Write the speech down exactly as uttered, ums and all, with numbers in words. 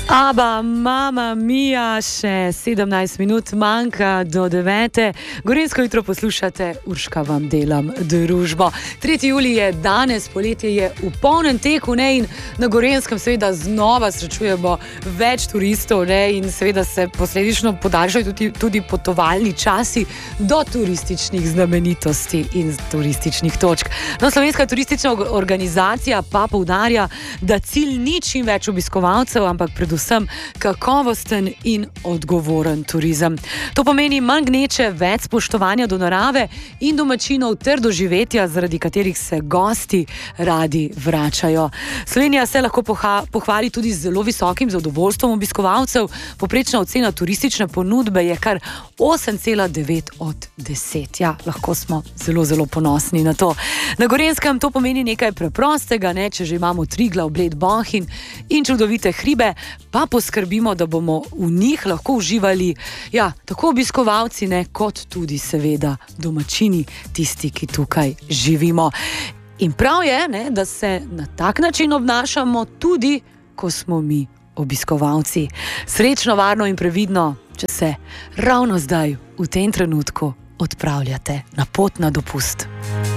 Aba, mama mia, še sedemnajst minut manjka do devete. Gorenjsko jutro poslušate, Urška vam delam družbo. tretji julij je danes, poletje je v polnem teku, ne, in na Gorenjskem seveda znova srečujemo več turistov, ne, in seveda se posledično podaljšajo tudi, tudi potovalni časi do turističnih znamenitosti in turističnih točk. No, Slovenska turistična organizacija pa poudarja, da cilj ni čim več obiskovalcev, ampak predvsem vsem kakovosten in odgovoren turizem. To pomeni manj gneče, več spoštovanja do narave in domačinov ter doživetja, zaradi katerih se gosti radi vračajo. Slovenija se lahko poha, pohvali tudi z zelo visokim zadovoljstvom obiskovalcev. Poprečna ocena turistične ponudbe je kar osem cela devet od deset. Ja, lahko smo zelo, zelo ponosni na to. Na Gorenjskem to pomeni nekaj preprostega, ne, če že imamo Triglav, Bled, Bohinj in čudovite hribe, pa poskrbimo, da bomo v njih lahko uživali, ja, tako obiskovalci, ne, kot tudi seveda domačini, tisti, ki tukaj živimo. In prav je, ne, da se na tak način obnašamo tudi, ko smo mi obiskovalci. Srečno, varno in previdno, če se ravno zdaj, v tem trenutku, odpravljate na pot na dopust.